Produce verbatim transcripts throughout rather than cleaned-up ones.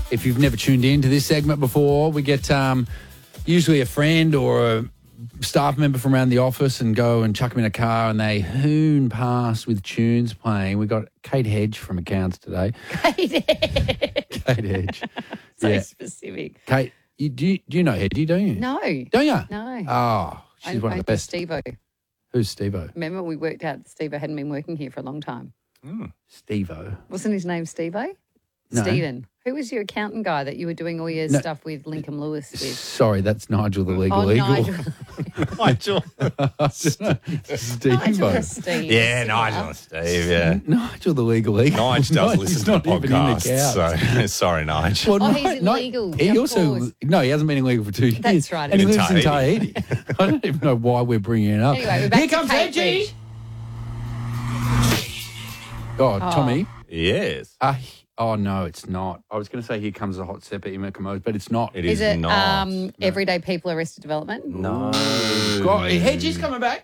If you've never tuned in to this segment before, we get um, usually a friend or a staff member from around the office and go and chuck them in a car and they hoon past with tunes playing. We got Kate Hedge from accounts today. Kate Hedge. Kate Hedge. So Yeah. specific. Kate, you, do, you, do you know Hedgie, don't you? No. Don't you? No. Oh, she's I, one I of the best. Steve-O. Who's Steve-O? Remember we worked out Steve-O hadn't been working here for a long time. Mm. Steve-O. Wasn't his name Steve-O? No. Stephen. Who was your accountant guy that you were doing all your No. stuff with Lincoln Lewis with? Sorry, that's Nigel the Legal Oh, Eagle. Nigel. Nigel. Steve-O. Nigel and Steve. Yeah, Similar. Nigel and Steve, yeah. Nigel the Legal Eagle. Nigel does Nigel's listen to not the even in the podcast, couch. so sorry, Nigel. Well, Oh, Ni- he's Ni- illegal, He of also course. no, he hasn't been illegal for two years. That's right, And he in lives in Tahiti. Tahiti. I don't even know why we're bringing it up. Anyway, we're back Here to comes Kate Hedgie. Hedge. Oh, Oh. Tommy. Yes. Uh, oh no, it's not. I was going to say here comes the hot stepper Emma Commode, but it's not. It Is is, it not. um, Everyday People Arrested Development? No. God, Hedgie's coming back.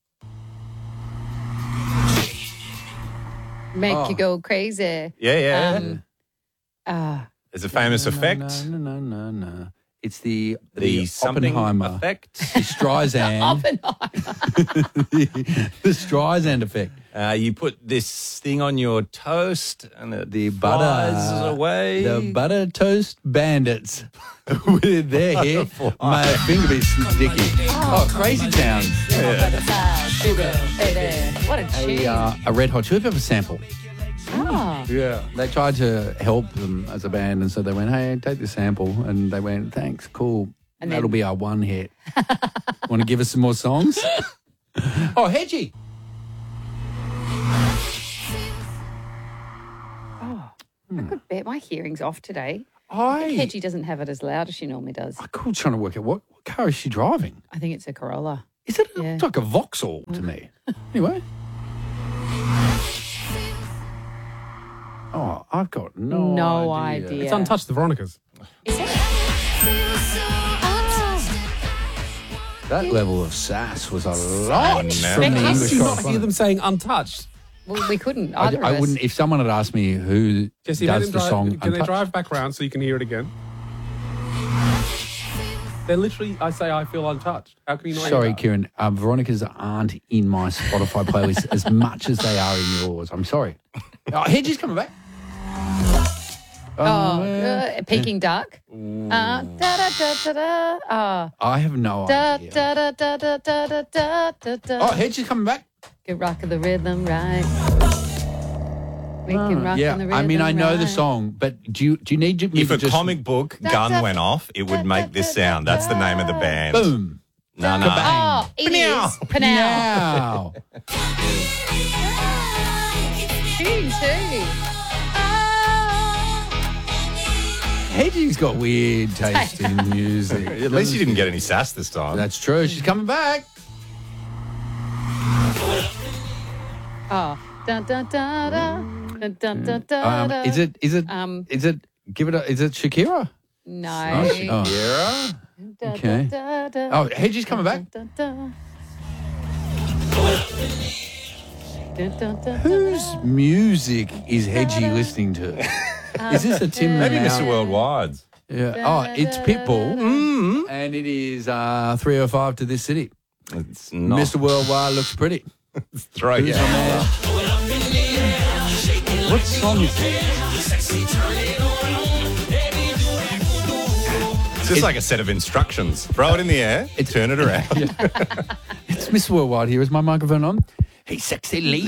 Make Oh. you go crazy. Yeah, yeah. Um, uh, There's a famous no, effect. No, no, no, no, no. It's the The, something Oppenheimer effect. The Streisand. Oppenheimer. the, the Streisand effect. Uh, you put this thing on your toast and it The flies butter away. The butter toast bandits with their hair. My finger be sticky. Oh, Crazy Town. Sugar. Hey there. What a A, tune. uh, a Red Hot Chili Pepper sample. Oh. Yeah. They tried to help them as a band, and so they went, hey, take this sample. And they went, thanks, cool. And That'll then- be our one hit. Want to give us some more songs? Oh, Hedgie. Oh, I could bet my hearing's off today. I, Hedgie doesn't have it as loud as she normally does. I could trying to work out what, what car is she driving? I think it's a Corolla. Is it? It Yeah. looks like a Vauxhall to me. Anyway. Oh, I've got no, No idea. idea. It's Untouched, the Veronicas. Is it? That level of sass was a lot no. from the How How English did you not hear correspondent. them saying Untouched? Well, we couldn't. I, Either I of us. wouldn't. If someone had asked me who Jesse, let does him the drive, song, Can they Untouched- drive back round so you can hear it again? They're literally, I say, I feel untouched. How can you not Sorry, hear that? Kieran. Uh, Veronica's aren't in my Spotify playlist as much as they are in yours. I'm sorry. Oh, Hedgie's coming back. Oh, Um, uh, Peking Duck. Uh, da da da da da. Uh, I have no da idea. da da da da da da da da da. Oh, Hedgie's coming back. Get rock of the rhythm right. We can rock Yeah, on the rhythm I mean, I know the right. song, but do you do you need to? me If to a just, comic book gun went off, it would make this sound. That's the name of the band. boom, No, no. Oh, it Panow. is Panow. now. Tune too. Hedgie's got weird taste in music. At least you didn't get any sass this time. That's true. She's coming back. Oh, dun dun dun dun dun dun dun dun. Um, is it? Is it? Um, Is it? Give it. A, is it Shakira? no. Oh, she- oh. Shakira? Dun, Okay. dun, dun, dun. Oh, Hedgie's coming back. Dun, dun, dun, dun, dun, Whose music is Hedgie listening to? Is this a Tim Maybe Manal? Mister Worldwide's. Yeah. Oh, it's Pitbull, Mm. and it is uh, three oh five to this city. It's not. Mister Worldwide looks pretty. Throw Who's yeah. on there? What song is it? It's just like a set of instructions. Throw it in the air, turn it around. It's Mister Worldwide here. Is my microphone on? Hey, sexy lady.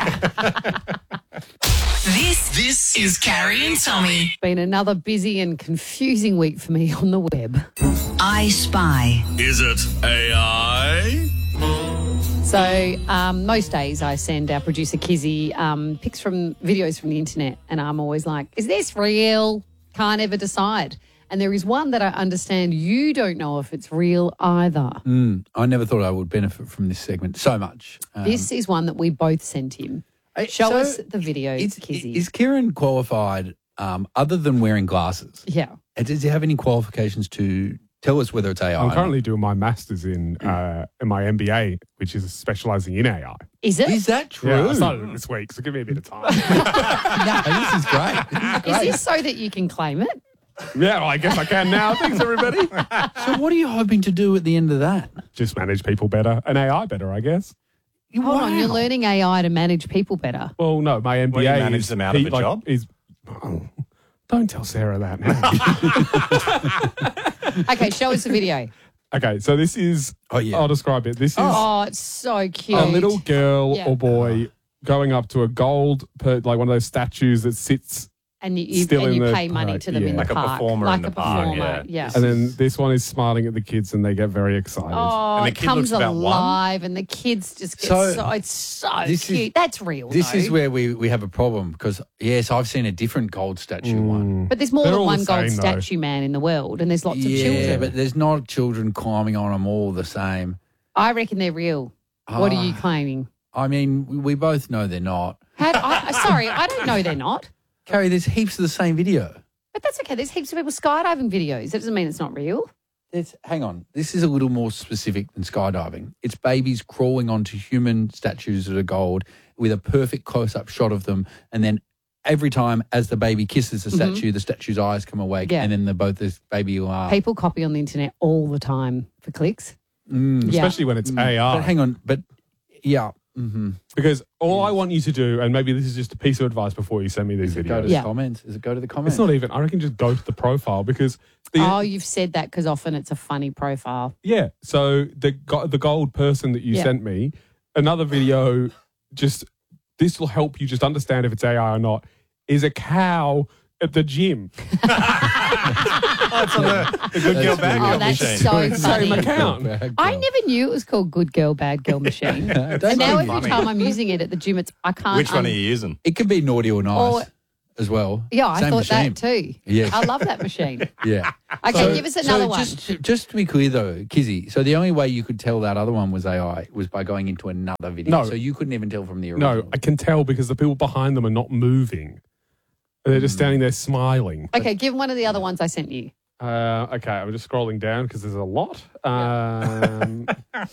This this is Carrie and Tommy. Been another busy and confusing week for me on the web. I Spy. Is it A I? So um, most days I send our producer Kizzy um, pics from videos from the internet, and I'm always like, "Is this real?" Can't ever decide. And there is one that I understand you don't know if it's real either. Mm, I never thought I would benefit from this segment so much. Um, This is one that we both sent him. I- Show so us the video, is, Kizzy. is Kieran qualified um, other than wearing glasses? yeah. Uh, Does he have any qualifications to tell us whether it's A I? I'm currently doing my master's in uh, in my M B A, which is specialising in A I. Is it? Is that true? Yeah, I started it this week, so give me a bit of time. No, this is great. This is Is great. this so that you can claim it? Yeah, well, I guess I can now. Thanks, everybody. So what are you hoping to do at the end of that? Just manage people better and A I better, I guess. Hold on, you're Wow. learning A I to manage people better. Well, no, my M B A Well, you manage is, them out of he, a like, job? Is, oh, don't tell Sarah that now. Okay, show us the video. Okay, so this is, Oh, yeah. I'll describe it. This is Oh, it's so cute. a little girl Yeah. or boy going up to a gold, per, like one of those statues that sits, and you, you, still and in you the pay money park, to them in yeah. the Like a park. performer like in the a park, performer, yeah. and then this one is smiling at the kids and they get very excited. Oh, And the it kid comes looks about one? alive, and the kids just get So, so, it's so this is- cute. That's real. This though. is where we, we have a problem because, yes, I've seen a different gold statue one. But there's more They're than all one the gold same, though. statue man in the world, and there's lots yeah, of children. but there's not children climbing on them all the same. I reckon they're real. What are you Ah. claiming? I mean, we- we both know they're not. How do I, sorry, I don't know they're not. Carrie, there's heaps of the same video. But that's okay. There's heaps of people skydiving videos. That doesn't mean it's not real. It's, hang on. This is a little more specific than skydiving. It's babies crawling onto human statues that are gold with a perfect close-up shot of them. And then every time as the baby kisses the statue, the statue's eyes come awake. Yeah. And then the both this baby will laugh. People copy on the internet all the time for clicks. Yeah. Especially when it's A I. But hang on. But yeah. Mm-hmm. Because all I want you to do, and maybe this is just a piece of advice before you send me these Does it go to videos. the Yeah. comments? Does it go to the comments? It's not even, I reckon just go to the profile because the, Oh, you've said that because often it's a funny profile. yeah. So the go- the gold person that you Yeah. sent me, another video, just this will help you just understand if it's A I or not, is a cow at the gym. Oh, it's on the, the good girl, bad Oh, girl that's machine. so Same funny. account. I never knew it was called Good Girl, Bad Girl Machine. Don't And now be every funny. time I'm using it at the gym, it's I can't. Which one um, are you using? It could be naughty or nice Or- as well. Yeah, I Same thought machine. that too. Yes. I love that machine. Yeah. Okay, So- give us another so one. Just, just to be clear, though, Kizzy, so the only way you could tell that other one was A I was by going into another video. No. So you couldn't even tell from the original. No, I can tell because the people behind them are not moving. They're just standing there smiling. Okay, give one of the other ones I sent you. Uh, okay, I'm just scrolling down because there's a lot. Um,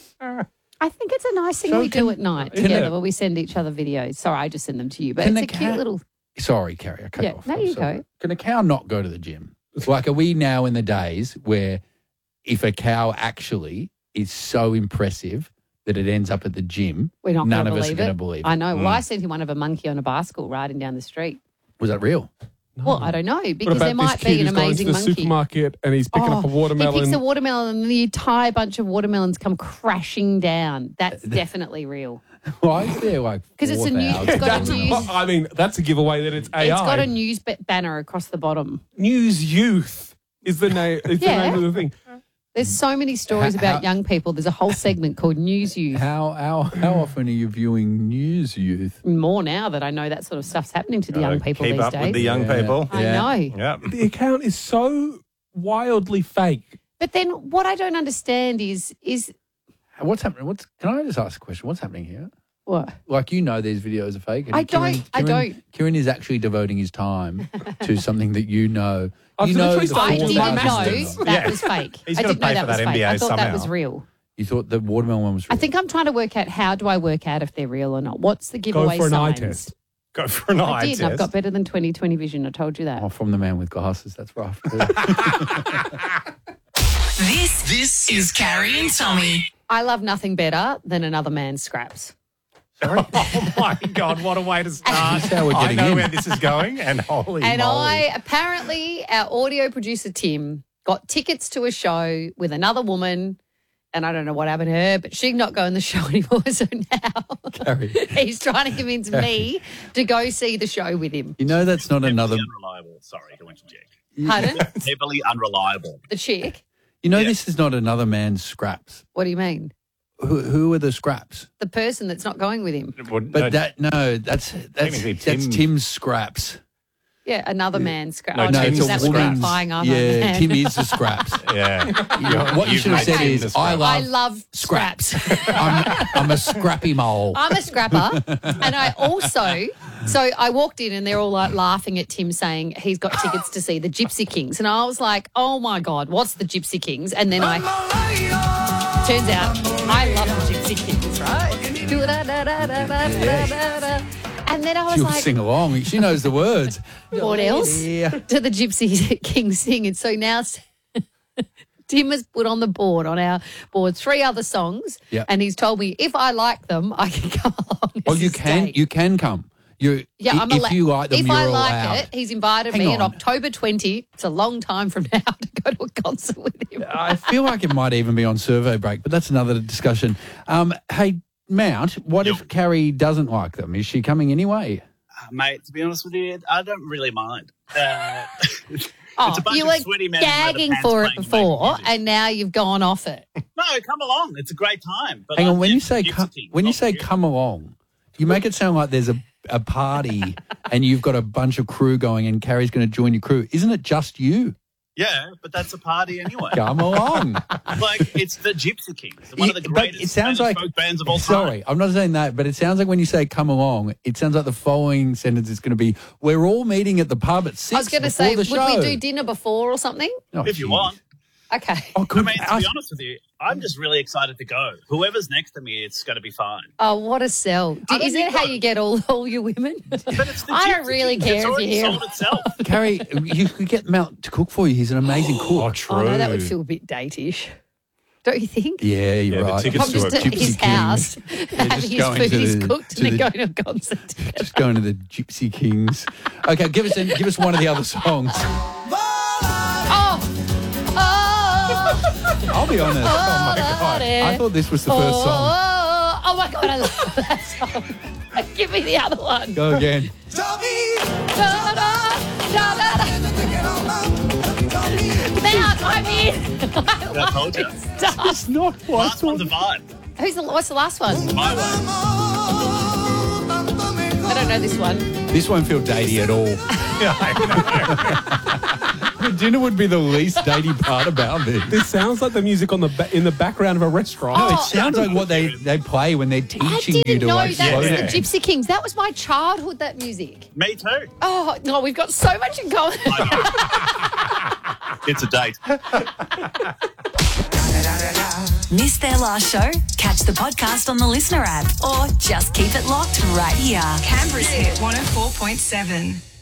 I think it's a nice thing So we can- do at night can together it- where we send each other videos. Sorry, I just send them to you, but Can it's a the cute cat- little. Sorry, Carrie, I cut Yeah, you off. no, I'm you sorry. go. Can a cow not go to the gym? Like, are we now in the days where if a cow actually is so impressive that it ends up at the gym, We're not none going of to us are believe going to it. believe I it? know. Well, I sent him one of a monkey on a bicycle riding down the street. Was that real? Well, I don't know what because about there might this kid be an who's going to amazing the monkey. supermarket and he's picking Oh, up a watermelon? He picks a watermelon and the entire bunch of watermelons come crashing down. That's definitely real. Why is there like Because it's a new- four it's got a thousand? new- Well, I mean, that's a giveaway that it's A I. It's got a news ba- banner across the bottom. News Youth is the name. Is Yeah. the name of the thing. There's so many stories How- about how- young people. There's a whole segment called News Youth. How, how, how often are you viewing News Youth? More now that I know that sort of stuff's happening to the young people Keep these up days. with the young Yeah. people. I Yeah. know. Yeah. The account is so wildly fake. But then what I don't understand is is What's happening? What's, can I just ask a question? What's happening here? what? Like, you know these videos are fake. and I don't, I Kieran, don't. Kieran is actually devoting his time to something that you know. I've you know literally the started I full to didn't watch know them. that Yeah. was fake. He's I gotta didn't know pay that for was that fake. M B A I thought that somehow. was real. You thought the watermelon one was real. I think I'm trying to work out how do I work out if they're real or not. What's the Go giveaway for an eye signs? test. Go for an I eye did. and I've test. got better than twenty twenty vision. I told you that. Oh, from the man with glasses. That's rough. This this is Carrie and Tommy. I love nothing better than another man's scraps. Oh my God, what a way to start. This is how we're I getting know in. where this is going, and holy And moly. I apparently, our audio producer Tim got tickets to a show with another woman, and I don't know what happened to her, but she's not going to the show anymore. So now Carrie. he's trying to convince me to go see the show with him. You know that's not another. Unreliable. Sorry to interject. Pardon? Heavily unreliable. The chick? You know this is not another man's scraps. What do you mean? Who, who are the scraps? The person that's not going with him. Well, But no, that no, that's that's Technically, that's Tim- Tim's scraps. Yeah, another man's scrap. No, oh, No, no, Tim's it's that a would be woman's. implying I'm a Yeah, man. Tim is the scraps. yeah. You- What you you've should have made said Tim is, the I scrap. love I love scraps. scraps. I'm, I'm a scrappy mole. I'm a scrapper. And I also, so I walked in and they're all like laughing at Tim saying he's got tickets to see the Gypsy Kings. And I was like, oh my God, what's the Gypsy Kings? And then I, turns out I love the Gypsy Kings, right? Da-da-da-da-da-da-da-da. And then I was She'll like, sing along. She knows the words. what else? Yeah. To the Gypsy King sing. And so now Tim has put on the board, on our board, three other songs. Yep. And he's told me if I like them, I can come along. Oh, as you a can. date. You can come. You. Yeah, I'm if allo- you like them, If you're I like allowed. it, he's invited Hang me in on. October twentieth. It's a long time from now to go to a concert with him. I feel like it might even be on survey break, but that's another discussion. Um, hey, Mount, what if Carrie doesn't like them? Is she coming anyway? Uh, mate, to be honest with you, I don't really mind. Uh, Oh, it's a bunch you of were sweaty men in leather gagging pants for it playing before, music. and now you've gone off it. No, come along. It's a great time. But Hang on, like, when you it's say Gypsy come, King, when you not say you. come along, you make it sound like there's a, a party and you've got a bunch of crew going and Carrie's going to join your crew. Isn't it just you? Yeah, but that's a party anyway. Come along. Like, it's the Gypsy Kings, one of the But greatest it sounds Spanish like folk bands of all time. Sorry, I'm not saying that, but it sounds like when you say come along, it sounds like the following sentence is going to be, we're all meeting at the pub at six I was going to before say, the would show. we do dinner before or something? Oh, If you geez. want. Okay. Oh, I good. mean, to Ask- be honest with you, I'm just really excited to go. Whoever's next to me, it's going to be fine. Oh, what a sell. Do, I don't is think it how so. you get all, all your women? But it's the I don't Gypsy really Kings. care It's if already you hear. sold itself. Carrie, you could get Mount to cook for you. He's an amazing Oh, cook. true. Oh, no, that would feel a bit date-ish. Don't you think? Yeah, you're Yeah, the right. tickets I'm to just a at Gypsy his King. house, having just his going food to he's the- cooked, to and then the- going to a concert together. Just going to the Gypsy Kings. Okay, give us give us one of the other songs. Oh! Oh! I'll be honest. Oh, my God. I thought this was the first oh, song. Oh, oh my God, I love that song. Give me the other one. Go again. Da, da, da, da, da. Mount, I'm in. I love told ya. this stuff. It's not what I Last one's a thought. vibe. Who's the, what's the last one? My way. I don't know this one. This won't feel datey at all. The dinner would be the least datey part about this. This sounds like the music on the ba- in the background of a restaurant. No, it sounds like what they, they play when they're I teaching you didn't to know like that slow was the down. Gypsy Kings. That was my childhood, that music. Me too. Oh, no, we've got so much in common. It's a date. Missed their last show? Catch the podcast on the Listener app or just keep it locked right here. Canberra's hit one oh four point seven.